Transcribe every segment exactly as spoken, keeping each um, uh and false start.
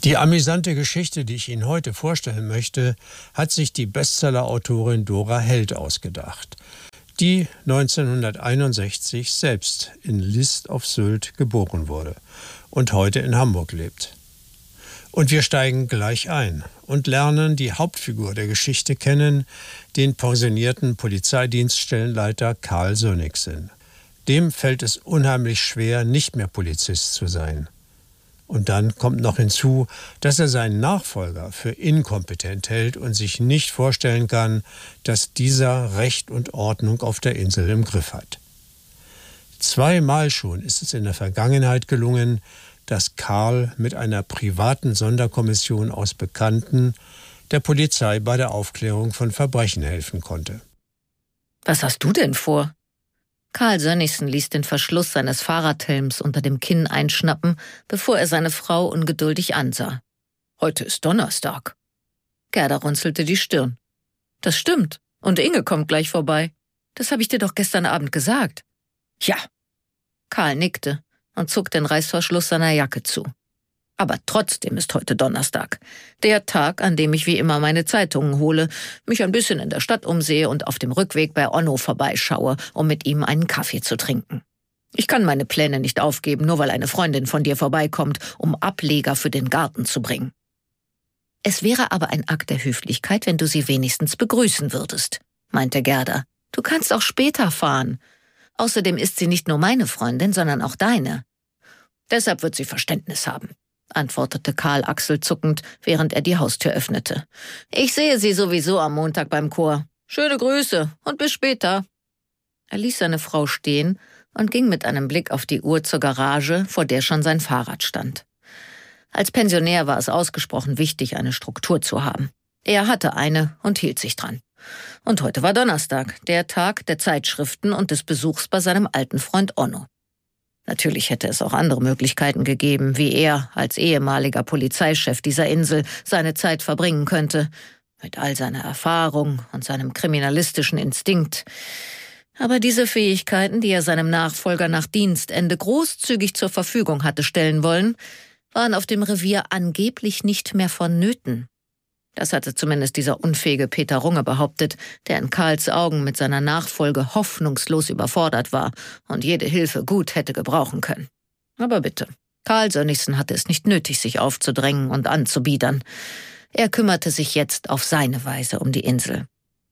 Die amüsante Geschichte, die ich Ihnen heute vorstellen möchte, hat sich die Bestseller-Autorin Dora Held ausgedacht, die neunzehnhunderteinundsechzig selbst in List auf Sylt geboren wurde und heute in Hamburg lebt. Und wir steigen gleich ein und lernen die Hauptfigur der Geschichte kennen, den pensionierten Polizeidienststellenleiter Karl Sönnigsen. Dem fällt es unheimlich schwer, nicht mehr Polizist zu sein. Und dann kommt noch hinzu, dass er seinen Nachfolger für inkompetent hält und sich nicht vorstellen kann, dass dieser Recht und Ordnung auf der Insel im Griff hat. Zweimal schon ist es in der Vergangenheit gelungen, dass Karl mit einer privaten Sonderkommission aus Bekannten der Polizei bei der Aufklärung von Verbrechen helfen konnte. Was hast du denn vor? Karl Sönnigsen ließ den Verschluss seines Fahrradhelms unter dem Kinn einschnappen, bevor er seine Frau ungeduldig ansah. Heute ist Donnerstag. Gerda runzelte die Stirn. Das stimmt. Und Inge kommt gleich vorbei. Das habe ich dir doch gestern Abend gesagt. Ja. Karl nickte und zog den Reißverschluss seiner Jacke zu. Aber trotzdem ist heute Donnerstag. Der Tag, an dem ich wie immer meine Zeitungen hole, mich ein bisschen in der Stadt umsehe und auf dem Rückweg bei Onno vorbeischaue, um mit ihm einen Kaffee zu trinken. Ich kann meine Pläne nicht aufgeben, nur weil eine Freundin von dir vorbeikommt, um Ableger für den Garten zu bringen. Es wäre aber ein Akt der Höflichkeit, wenn du sie wenigstens begrüßen würdest, meinte Gerda. Du kannst auch später fahren. Außerdem ist sie nicht nur meine Freundin, sondern auch deine. Deshalb wird sie Verständnis haben, antwortete Karl achselzuckend, während er die Haustür öffnete. Ich sehe sie sowieso am Montag beim Chor. Schöne Grüße und bis später. Er ließ seine Frau stehen und ging mit einem Blick auf die Uhr zur Garage, vor der schon sein Fahrrad stand. Als Pensionär war es ausgesprochen wichtig, eine Struktur zu haben. Er hatte eine und hielt sich dran. Und heute war Donnerstag, der Tag der Zeitschriften und des Besuchs bei seinem alten Freund Onno. Natürlich hätte es auch andere Möglichkeiten gegeben, wie er als ehemaliger Polizeichef dieser Insel seine Zeit verbringen könnte, mit all seiner Erfahrung und seinem kriminalistischen Instinkt. Aber diese Fähigkeiten, die er seinem Nachfolger nach Dienstende großzügig zur Verfügung hatte stellen wollen, waren auf dem Revier angeblich nicht mehr vonnöten. Das hatte zumindest dieser unfähige Peter Runge behauptet, der in Karls Augen mit seiner Nachfolge hoffnungslos überfordert war und jede Hilfe gut hätte gebrauchen können. Aber bitte, Karl Sönnigsen hatte es nicht nötig, sich aufzudrängen und anzubiedern. Er kümmerte sich jetzt auf seine Weise um die Insel.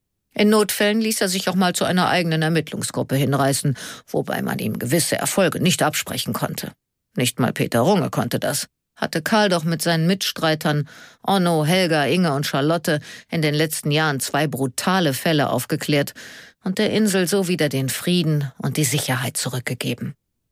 In Notfällen ließ er sich auch mal zu einer eigenen Ermittlungsgruppe hinreißen, wobei man ihm gewisse Erfolge nicht absprechen konnte. Nicht mal Peter Runge konnte das. Hatte Karl doch mit seinen Mitstreitern Onno, Helga, Inge und Charlotte in den letzten Jahren zwei brutale Fälle aufgeklärt und der Insel so wieder den Frieden und die Sicherheit zurückgegeben.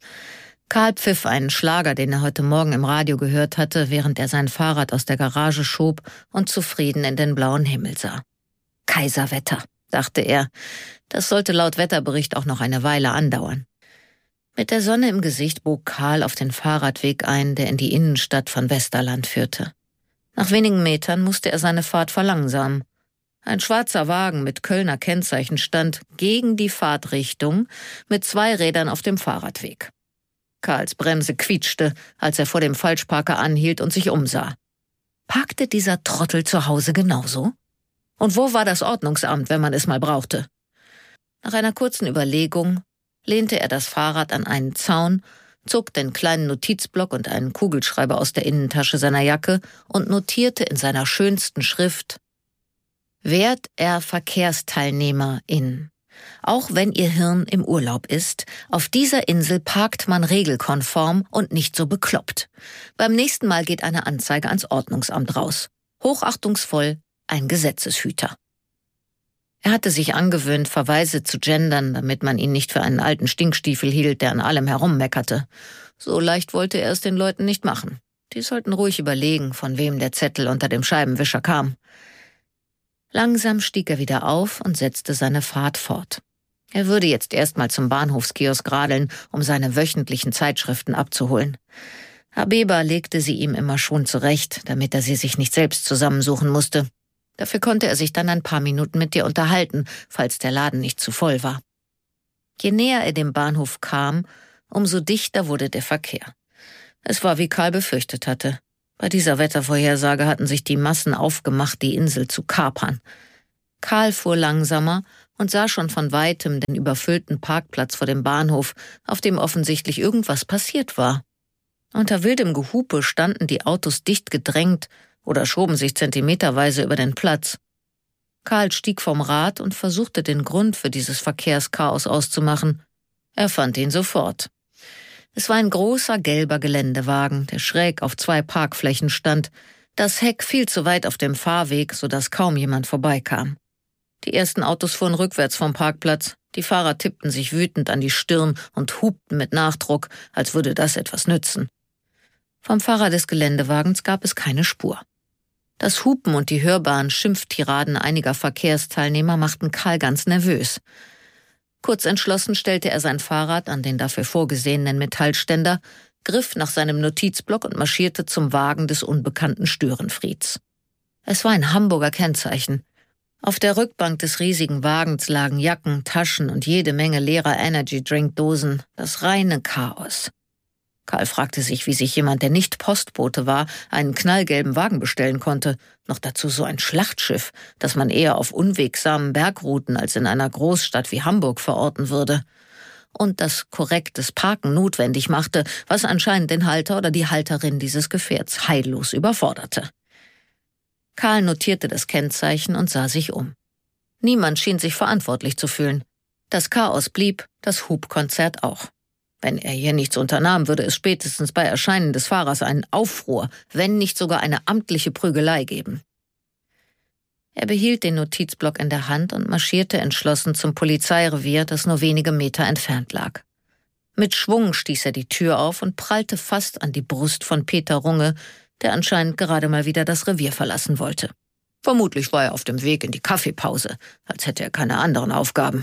Karl pfiff einen Schlager, den er heute Morgen im Radio gehört hatte, während er sein Fahrrad aus der Garage schob und zufrieden in den blauen Himmel sah. Kaiserwetter, dachte er. Das sollte laut Wetterbericht auch noch eine Weile andauern. Mit der Sonne im Gesicht bog Karl auf den Fahrradweg ein, der in die Innenstadt von Westerland führte. Nach wenigen Metern musste er seine Fahrt verlangsamen. Ein schwarzer Wagen mit Kölner Kennzeichen stand gegen die Fahrtrichtung mit zwei Rädern auf dem Fahrradweg. Karls Bremse quietschte, als er vor dem Falschparker anhielt und sich umsah. Parkte dieser Trottel zu Hause genauso? Und wo war das Ordnungsamt, wenn man es mal brauchte? Nach einer kurzen Überlegung lehnte er das Fahrrad an einen Zaun, zog den kleinen Notizblock und einen Kugelschreiber aus der Innentasche seiner Jacke und notierte in seiner schönsten Schrift: Wert er VerkehrsteilnehmerInnen. Auch wenn Ihr Hirn im Urlaub ist, auf dieser Insel parkt man regelkonform und nicht so bekloppt. Beim nächsten Mal geht eine Anzeige ans Ordnungsamt raus. Hochachtungsvoll, ein Gesetzeshüter. Er hatte sich angewöhnt, Verweise zu gendern, damit man ihn nicht für einen alten Stinkstiefel hielt, der an allem herummeckerte. So leicht wollte er es den Leuten nicht machen. Die sollten ruhig überlegen, von wem der Zettel unter dem Scheibenwischer kam. Langsam stieg er wieder auf und setzte seine Fahrt fort. Er würde jetzt erstmal zum Bahnhofskiosk radeln, um seine wöchentlichen Zeitschriften abzuholen. Abeba legte sie ihm immer schon zurecht, damit er sie sich nicht selbst zusammensuchen musste. Dafür konnte er sich dann ein paar Minuten mit ihr unterhalten, falls der Laden nicht zu voll war. Je näher er dem Bahnhof kam, umso dichter wurde der Verkehr. Es war, wie Karl befürchtet hatte. Bei dieser Wettervorhersage hatten sich die Massen aufgemacht, die Insel zu kapern. Karl fuhr langsamer und sah schon von weitem den überfüllten Parkplatz vor dem Bahnhof, auf dem offensichtlich irgendwas passiert war. Unter wildem Gehupe standen die Autos dicht gedrängt oder schoben sich zentimeterweise über den Platz. Karl stieg vom Rad und versuchte, den Grund für dieses Verkehrschaos auszumachen. Er fand ihn sofort. Es war ein großer gelber Geländewagen, der schräg auf zwei Parkflächen stand, das Heck viel zu weit auf dem Fahrweg, sodass kaum jemand vorbeikam. Die ersten Autos fuhren rückwärts vom Parkplatz, die Fahrer tippten sich wütend an die Stirn und hupten mit Nachdruck, als würde das etwas nützen. Vom Fahrer des Geländewagens gab es keine Spur. Das Hupen und die hörbaren Schimpftiraden einiger Verkehrsteilnehmer machten Karl ganz nervös. Kurz entschlossen stellte er sein Fahrrad an den dafür vorgesehenen Metallständer, griff nach seinem Notizblock und marschierte zum Wagen des unbekannten Störenfrieds. Es war ein Hamburger Kennzeichen. Auf der Rückbank des riesigen Wagens lagen Jacken, Taschen und jede Menge leerer Energy-Drink-Dosen, das reine Chaos. Karl fragte sich, wie sich jemand, der nicht Postbote war, einen knallgelben Wagen bestellen konnte, noch dazu so ein Schlachtschiff, das man eher auf unwegsamen Bergrouten als in einer Großstadt wie Hamburg verorten würde. Und das korrektes Parken notwendig machte, was anscheinend den Halter oder die Halterin dieses Gefährts heillos überforderte. Karl notierte das Kennzeichen und sah sich um. Niemand schien sich verantwortlich zu fühlen. Das Chaos blieb, das Hubkonzert auch. Wenn er hier nichts unternahm, würde es spätestens bei Erscheinen des Fahrers einen Aufruhr, wenn nicht sogar eine amtliche Prügelei geben. Er behielt den Notizblock in der Hand und marschierte entschlossen zum Polizeirevier, das nur wenige Meter entfernt lag. Mit Schwung stieß er die Tür auf und prallte fast an die Brust von Peter Runge, der anscheinend gerade mal wieder das Revier verlassen wollte. Vermutlich war er auf dem Weg in die Kaffeepause, als hätte er keine anderen Aufgaben.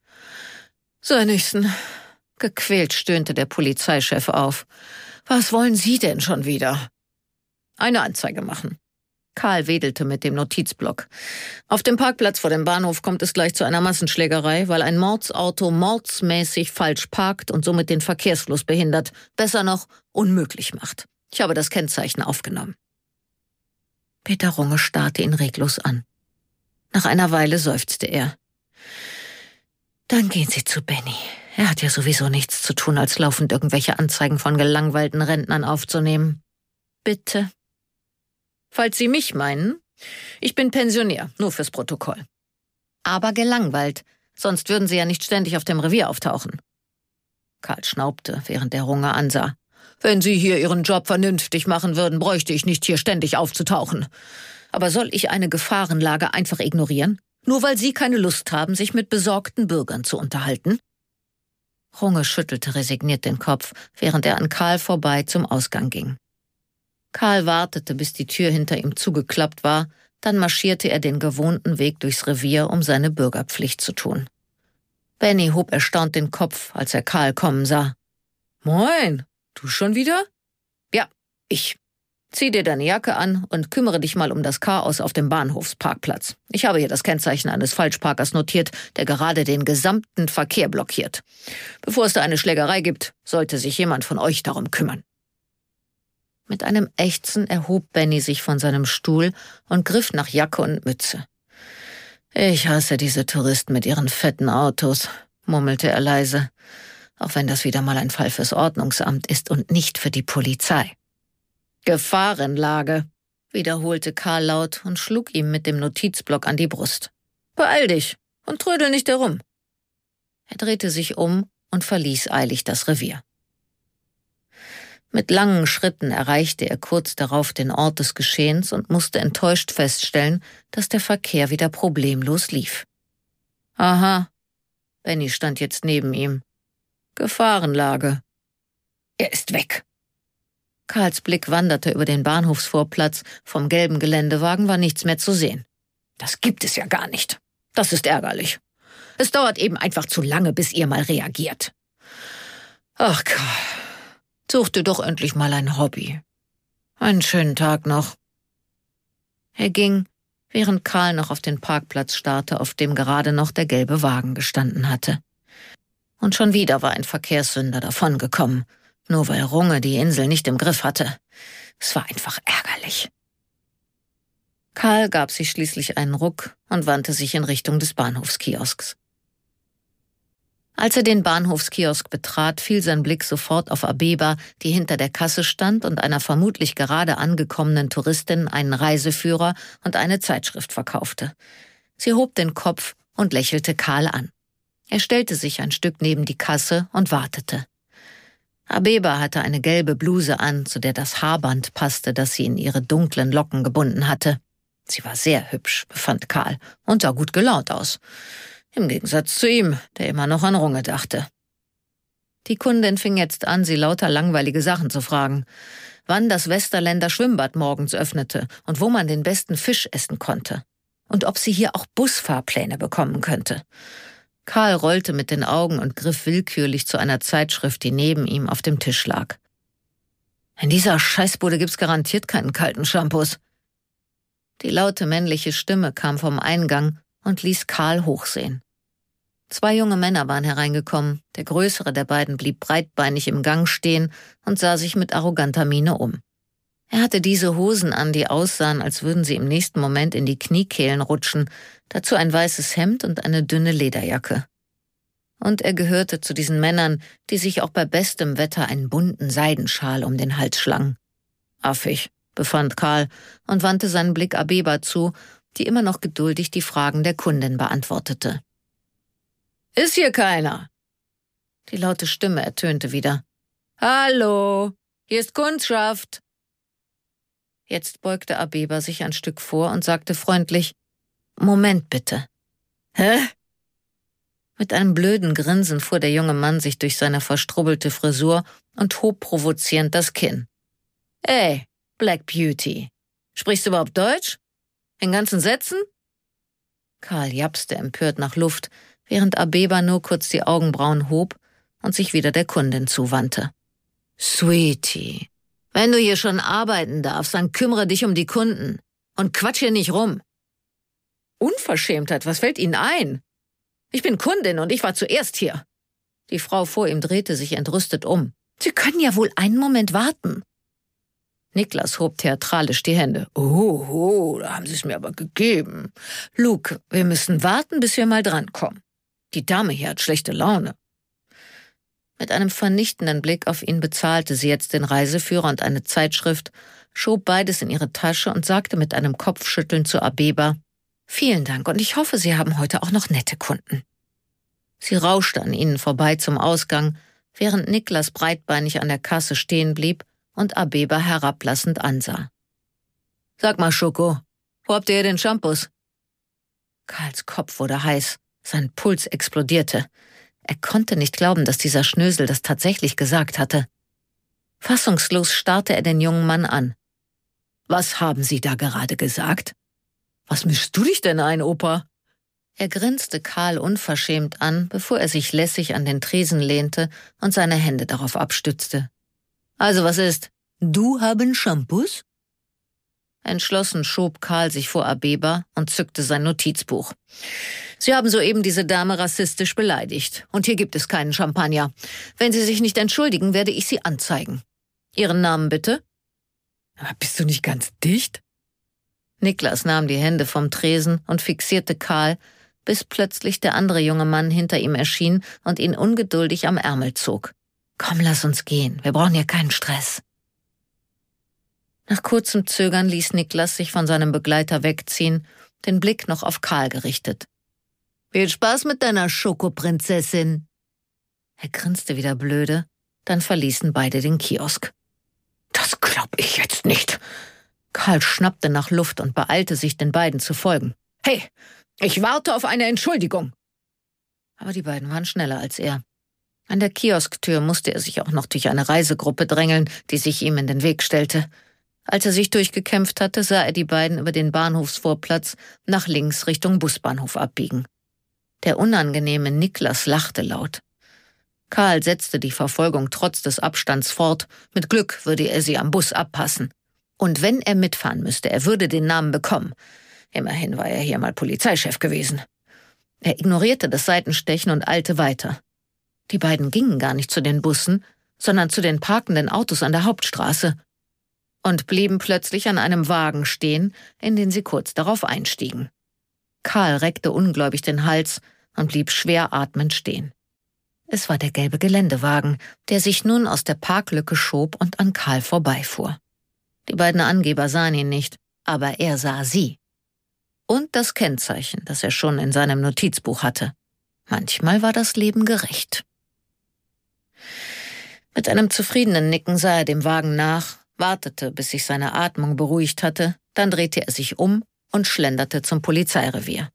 »Sei Nichtsen«, gequält stöhnte der Polizeichef auf. »Was wollen Sie denn schon wieder?« »Eine Anzeige machen.« Karl wedelte mit dem Notizblock. »Auf dem Parkplatz vor dem Bahnhof kommt es gleich zu einer Massenschlägerei, weil ein Mordsauto mordsmäßig falsch parkt und somit den Verkehrsfluss behindert, besser noch unmöglich macht. Ich habe das Kennzeichen aufgenommen.« Peter Runge starrte ihn reglos an. Nach einer Weile seufzte er. »Dann gehen Sie zu Benny. Er hat ja sowieso nichts zu tun, als laufend irgendwelche Anzeigen von gelangweilten Rentnern aufzunehmen. Bitte.« »Falls Sie mich meinen, ich bin Pensionär, nur fürs Protokoll.« »Aber gelangweilt, sonst würden Sie ja nicht ständig auf dem Revier auftauchen.« Karl schnaubte, während der Runge ansah. »Wenn Sie hier Ihren Job vernünftig machen würden, bräuchte ich nicht hier ständig aufzutauchen. Aber soll ich eine Gefahrenlage einfach ignorieren? Nur weil Sie keine Lust haben, sich mit besorgten Bürgern zu unterhalten?« Runge schüttelte resigniert den Kopf, während er an Karl vorbei zum Ausgang ging. Karl wartete, bis die Tür hinter ihm zugeklappt war, dann marschierte er den gewohnten Weg durchs Revier, um seine Bürgerpflicht zu tun. Benny hob erstaunt den Kopf, als er Karl kommen sah. »Moin, du schon wieder?« »Ja, ich. Zieh dir deine Jacke an und kümmere dich mal um das Chaos auf dem Bahnhofsparkplatz. Ich habe hier das Kennzeichen eines Falschparkers notiert, der gerade den gesamten Verkehr blockiert. Bevor es da eine Schlägerei gibt, sollte sich jemand von euch darum kümmern.« Mit einem Ächzen erhob Benny sich von seinem Stuhl und griff nach Jacke und Mütze. »Ich hasse diese Touristen mit ihren fetten Autos«, murmelte er leise, auch wenn das wieder mal ein Fall fürs Ordnungsamt ist und nicht für die Polizei. »Gefahrenlage«, wiederholte Karl laut und schlug ihm mit dem Notizblock an die Brust. »Beeil dich und trödel nicht herum.« Er drehte sich um und verließ eilig das Revier. Mit langen Schritten erreichte er kurz darauf den Ort des Geschehens und musste enttäuscht feststellen, dass der Verkehr wieder problemlos lief. »Aha«, Benny stand jetzt neben ihm. »Gefahrenlage.« »Er ist weg.« Karls Blick wanderte über den Bahnhofsvorplatz, vom gelben Geländewagen war nichts mehr zu sehen. »Das gibt es ja gar nicht. Das ist ärgerlich. Es dauert eben einfach zu lange, bis ihr mal reagiert.« »Ach Karl, such dir doch endlich mal ein Hobby. Einen schönen Tag noch.« Er ging, während Karl noch auf den Parkplatz starrte, auf dem gerade noch der gelbe Wagen gestanden hatte. Und schon wieder war ein Verkehrssünder davongekommen, nur weil Runge die Insel nicht im Griff hatte. Es war einfach ärgerlich. Karl gab sich schließlich einen Ruck und wandte sich in Richtung des Bahnhofskiosks. Als er den Bahnhofskiosk betrat, fiel sein Blick sofort auf Abeba, die hinter der Kasse stand und einer vermutlich gerade angekommenen Touristin einen Reiseführer und eine Zeitschrift verkaufte. Sie hob den Kopf und lächelte Karl an. Er stellte sich ein Stück neben die Kasse und wartete. Abeba hatte eine gelbe Bluse an, zu der das Haarband passte, das sie in ihre dunklen Locken gebunden hatte. Sie war sehr hübsch, befand Karl, und sah gut gelaunt aus. Im Gegensatz zu ihm, der immer noch an Runge dachte. Die Kundin fing jetzt an, sie lauter langweilige Sachen zu fragen. Wann das Westerländer Schwimmbad morgens öffnete und wo man den besten Fisch essen konnte. Und ob sie hier auch Busfahrpläne bekommen könnte. Karl rollte mit den Augen und griff willkürlich zu einer Zeitschrift, die neben ihm auf dem Tisch lag. In dieser Scheißbude gibt's garantiert keinen kalten Shampoos. Die laute männliche Stimme kam vom Eingang und ließ Karl hochsehen. Zwei junge Männer waren hereingekommen. Der größere der beiden blieb breitbeinig im Gang stehen und sah sich mit arroganter Miene um. Er hatte diese Hosen an, die aussahen, als würden sie im nächsten Moment in die Kniekehlen rutschen, dazu ein weißes Hemd und eine dünne Lederjacke. Und er gehörte zu diesen Männern, die sich auch bei bestem Wetter einen bunten Seidenschal um den Hals schlangen. Affig, befand Karl und wandte seinen Blick Abeba zu, die immer noch geduldig die Fragen der Kundin beantwortete. »Ist hier keiner?« Die laute Stimme ertönte wieder. »Hallo, hier ist Kundschaft.« Jetzt beugte Abeba sich ein Stück vor und sagte freundlich, »Moment bitte.« »Hä?« Mit einem blöden Grinsen fuhr der junge Mann sich durch seine verstrubbelte Frisur und hob provozierend das Kinn. »Ey, Black Beauty, sprichst du überhaupt Deutsch? In ganzen Sätzen?« Karl japste empört nach Luft, während Abeba nur kurz die Augenbrauen hob und sich wieder der Kundin zuwandte. »Sweetie, wenn du hier schon arbeiten darfst, dann kümmere dich um die Kunden und quatsch hier nicht rum.« »Unverschämtheit, was fällt Ihnen ein? Ich bin Kundin und ich war zuerst hier.« Die Frau vor ihm drehte sich entrüstet um. »Sie können ja wohl einen Moment warten.« Niklas hob theatralisch die Hände. »Oh, oh, da haben Sie es mir aber gegeben. Luke, wir müssen warten, bis wir mal drankommen. Die Dame hier hat schlechte Laune.« Mit einem vernichtenden Blick auf ihn bezahlte sie jetzt den Reiseführer und eine Zeitschrift, schob beides in ihre Tasche und sagte mit einem Kopfschütteln zu Abeba, »Vielen Dank und ich hoffe, Sie haben heute auch noch nette Kunden.« Sie rauschte an ihnen vorbei zum Ausgang, während Niklas breitbeinig an der Kasse stehen blieb und Abeba herablassend ansah. »Sag mal, Schoko, wo habt ihr den Shampoos?« Karls Kopf wurde heiß, sein Puls explodierte. Er konnte nicht glauben, dass dieser Schnösel das tatsächlich gesagt hatte. Fassungslos starrte er den jungen Mann an. »Was haben Sie da gerade gesagt? Was mischst du dich denn ein, Opa?« Er grinste Karl unverschämt an, bevor er sich lässig an den Tresen lehnte und seine Hände darauf abstützte. »Also was ist? Du haben Shampoos?« Entschlossen schob Karl sich vor Abeba und zückte sein Notizbuch. »Sie haben soeben diese Dame rassistisch beleidigt. Und hier gibt es keinen Champagner. Wenn Sie sich nicht entschuldigen, werde ich Sie anzeigen. Ihren Namen bitte?« »Aber bist du nicht ganz dicht?« Niklas nahm die Hände vom Tresen und fixierte Karl, bis plötzlich der andere junge Mann hinter ihm erschien und ihn ungeduldig am Ärmel zog. »Komm, lass uns gehen. Wir brauchen hier keinen Stress.« Nach kurzem Zögern ließ Niklas sich von seinem Begleiter wegziehen, den Blick noch auf Karl gerichtet. »Viel Spaß mit deiner Schokoprinzessin!« Er grinste wieder blöde, dann verließen beide den Kiosk. »Das glaub ich jetzt nicht!« Karl schnappte nach Luft und beeilte sich, den beiden zu folgen. »Hey, ich warte auf eine Entschuldigung!« Aber die beiden waren schneller als er. An der Kiosktür musste er sich auch noch durch eine Reisegruppe drängeln, die sich ihm in den Weg stellte. Als er sich durchgekämpft hatte, sah er die beiden über den Bahnhofsvorplatz nach links Richtung Busbahnhof abbiegen. Der unangenehme Niklas lachte laut. Karl setzte die Verfolgung trotz des Abstands fort. Mit Glück würde er sie am Bus abpassen. Und wenn er mitfahren müsste, er würde den Namen bekommen. Immerhin war er hier mal Polizeichef gewesen. Er ignorierte das Seitenstechen und eilte weiter. Die beiden gingen gar nicht zu den Bussen, sondern zu den parkenden Autos an der Hauptstraße. und blieben plötzlich an einem Wagen stehen, in den sie kurz darauf einstiegen. Karl reckte ungläubig den Hals und blieb schwer atmend stehen. Es war der gelbe Geländewagen, der sich nun aus der Parklücke schob und an Karl vorbeifuhr. Die beiden Angeber sahen ihn nicht, aber er sah sie. Und das Kennzeichen, das er schon in seinem Notizbuch hatte. Manchmal war das Leben gerecht. Mit einem zufriedenen Nicken sah er dem Wagen nach, wartete, bis sich seine Atmung beruhigt hatte, dann drehte er sich um und schlenderte zum Polizeirevier.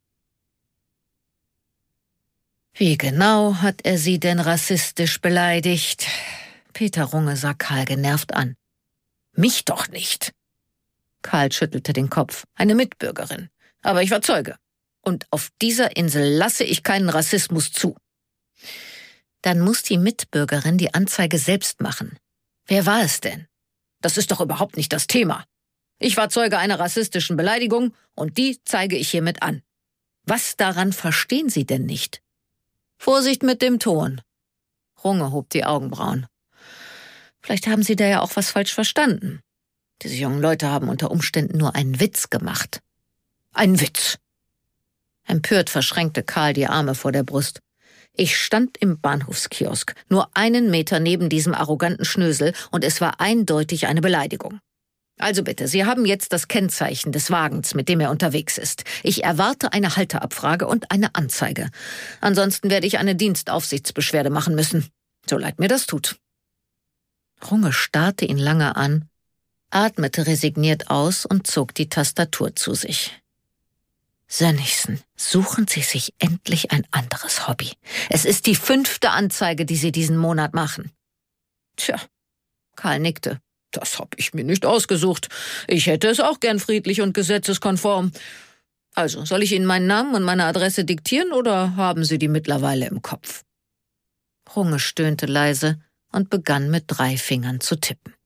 Wie genau hat er sie denn rassistisch beleidigt? Peter Runge sah Karl genervt an. Mich doch nicht. Karl schüttelte den Kopf. Eine Mitbürgerin. Aber ich war Zeuge. Und auf dieser Insel lasse ich keinen Rassismus zu. Dann muss die Mitbürgerin die Anzeige selbst machen. Wer war es denn? Das ist doch überhaupt nicht das Thema. Ich war Zeuge einer rassistischen Beleidigung und die zeige ich hiermit an. Was daran verstehen Sie denn nicht? Vorsicht mit dem Ton. Runge hob die Augenbrauen. Vielleicht haben Sie da ja auch was falsch verstanden. Diese jungen Leute haben unter Umständen nur einen Witz gemacht. Ein Witz. Empört verschränkte Karl die Arme vor der Brust. Ich stand im Bahnhofskiosk, nur einen Meter neben diesem arroganten Schnösel, und es war eindeutig eine Beleidigung. Also bitte, Sie haben jetzt das Kennzeichen des Wagens, mit dem er unterwegs ist. Ich erwarte eine Halteabfrage und eine Anzeige. Ansonsten werde ich eine Dienstaufsichtsbeschwerde machen müssen. So leid mir das tut. Runge starrte ihn lange an, atmete resigniert aus und zog die Tastatur zu sich. Sönnigsen, suchen Sie sich endlich ein anderes Hobby. Es ist die fünfte Anzeige, die Sie diesen Monat machen. Tja, Karl nickte. Das hab ich mir nicht ausgesucht. Ich hätte es auch gern friedlich und gesetzeskonform. Also, soll ich Ihnen meinen Namen und meine Adresse diktieren oder haben Sie die mittlerweile im Kopf? Runge stöhnte leise und begann mit drei Fingern zu tippen.